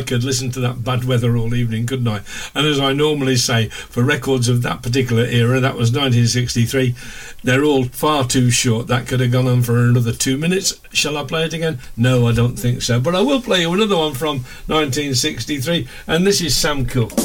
could listen to that bad weather all evening, couldn't I? And as I normally say, for records of that particular era, that was 1963, they're all far too short. That could have gone on for another 2 minutes. Shall I play it again? No, I don't think so. But I will play you another one from 1963, and this is Sam Cooke.